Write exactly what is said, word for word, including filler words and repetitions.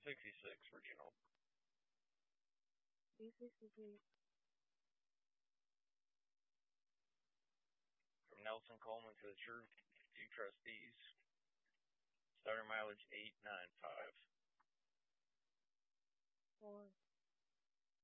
sixty-six regional. B sixty-six. From Nelson Coleman to the True Two Trustees. Starter mileage eight nine five. Four.